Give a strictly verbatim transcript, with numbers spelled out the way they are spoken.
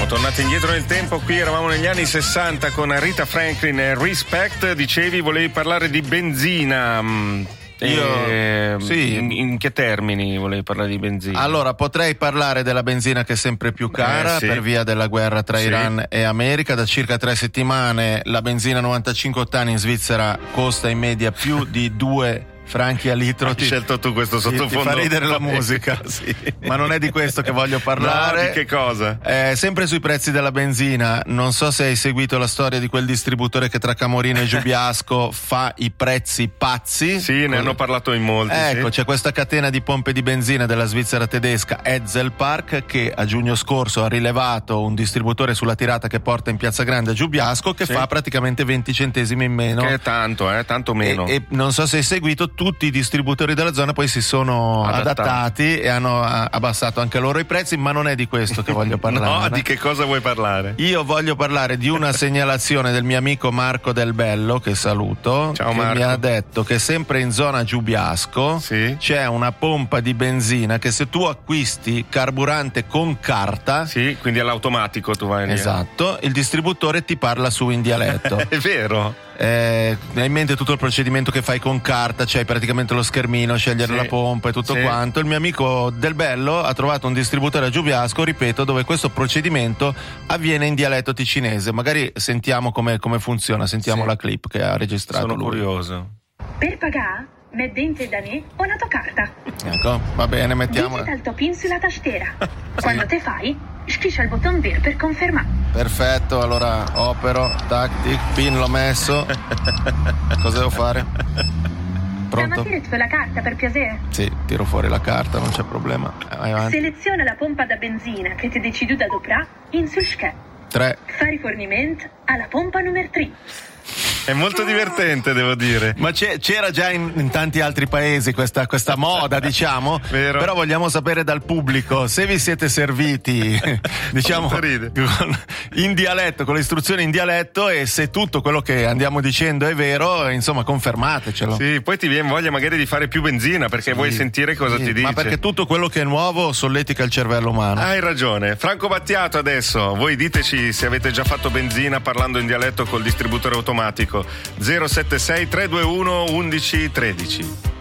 Siamo tornati indietro nel tempo, qui eravamo negli anni sessanta con Rita Franklin e Respect. Dicevi, volevi parlare di benzina. Io eh, sì. In, in che termini volevi parlare di benzina? Allora, potrei parlare della benzina che è sempre più cara, eh, sì. per via della guerra tra sì. Iran e America. Da circa tre settimane la benzina novantacinque ottani in Svizzera costa in media più di due franchi a litro. Hai ti, scelto tu questo sottofondo. Ti fa ridere la musica, sì. Ma non è di questo che voglio parlare. No, di che cosa? Eh, sempre sui prezzi della benzina, non so se hai seguito la storia di quel distributore che tra Camorino e Giubiasco fa i prezzi pazzi. Sì, ne Quello... hanno parlato in molti. Ecco, sì. c'è questa catena di pompe di benzina della Svizzera tedesca Etzelpark che a giugno scorso ha rilevato un distributore sulla tirata che porta in Piazza Grande a Giubiasco che sì. fa praticamente venti centesimi in meno. Che è tanto, eh, tanto meno. E, e non so se hai seguito, tutti i distributori della zona poi si sono adattati, adattati e hanno abbassato anche loro i prezzi, ma non è di questo che voglio parlare. No, di che cosa vuoi parlare? Io voglio parlare di una segnalazione del mio amico Marco Del Bello, che saluto. Ciao, che Marco. Mi ha detto che sempre in zona Giubiasco sì. c'è una pompa di benzina che se tu acquisti carburante con carta, sì, quindi all'automatico tu vai lì. Esatto, il distributore ti parla su in dialetto. È vero. Eh, hai in mente tutto il procedimento che fai con carta, c'hai praticamente lo schermino, scegliere sì. la pompa e tutto sì. quanto. Il mio amico Del Bello ha trovato un distributore a Giubiasco, ripeto, dove questo procedimento avviene in dialetto ticinese. Magari sentiamo come, come funziona, sentiamo sì. la clip che ha registrato. Sono lui. curioso. Per pagare, met dentro da me una tua carta. Ecco, va bene, mettiamo. Digita il tuo PIN sulla tastiera. Quando te fai, schiaccia il bottone verde per confermare. Perfetto, allora opero, tactic, PIN l'ho messo. Cosa devo fare? Pronto? Stamattina la carta per piacere. Sì, tiro fuori la carta, non c'è problema. Vai avanti. Seleziona la pompa da benzina che ti decidi da doprà in sul schè. tre. Fa rifornimento alla pompa numero tre. È molto divertente, devo dire. Ma c'è, c'era già in, in tanti altri paesi questa, questa moda, diciamo. Vero. Però vogliamo sapere dal pubblico se vi siete serviti, diciamo, con, in dialetto, con le istruzioni in dialetto, e se tutto quello che andiamo dicendo è vero, insomma, confermatecelo. Sì, poi ti viene voglia magari di fare più benzina perché sì. vuoi sentire cosa sì, ti dice. Ma perché tutto quello che è nuovo solletica il cervello umano. Hai ragione. Franco Battiato adesso. Voi diteci se avete già fatto benzina parlando in dialetto col distributore automatico. zero sette sei tre due uno uno uno tredici.